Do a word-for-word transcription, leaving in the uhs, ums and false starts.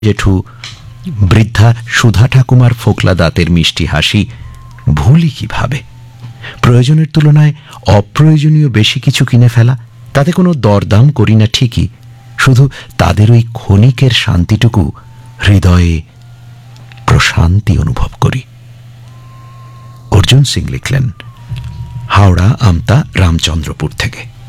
জেঠু বৃদ্ধা সুধা ঠাকুমার ফোকলা দাঁতের মিষ্টি হাসি ভুলি কিভাবে? প্রয়োজনের তুলনায় অপ্রয়োজনীয় বেশি কিছু কিনে ফেলা, তাতে কোনো দরদাম করি না ঠিকই, শুধু তাদের ওই ক্ষণিকের শান্তিটুকু হৃদয়ে প্রশান্তি অনুভব করি। অর্জুন সিং লিখলেন হাওড়া আমতা রামচন্দ্রপুর থেকে।